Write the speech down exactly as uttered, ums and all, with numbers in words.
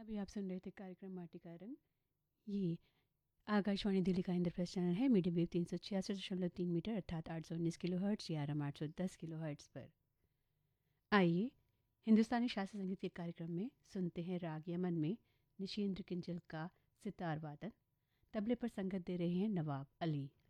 अभी आप सुन रहे थे कार्यक्रम माटी का रंग। ये आकाशवाणी दिल्ली का इंद्रप्रस्थ चैनल है, मीडियम वेव तीन सौ छियासठ दशमलव तीन मीटर अर्थात आठ सौ उन्नीस किलो हर्ट्स या आराम आठ सौ दस किलो हर्ट्स पर। आइए हिंदुस्तानी शास्त्रीय संगीत के कार्यक्रम में सुनते हैं राग यमन में निशिंद्र किंजल का सितार वादन। तबले पर संगत दे रहे हैं नवाब अली।